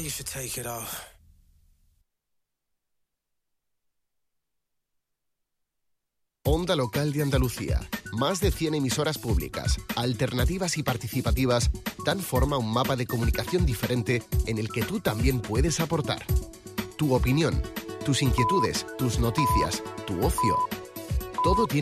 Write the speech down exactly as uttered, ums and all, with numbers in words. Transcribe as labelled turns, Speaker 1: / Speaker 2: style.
Speaker 1: you should take it off.
Speaker 2: Onda Local de Andalucía. Más de cien emisoras públicas, alternativas y participativas dan forma a un mapa de comunicación diferente en el que tú también puedes aportar. Tu opinión, tus inquietudes, tus noticias, tu ocio. Todo tiene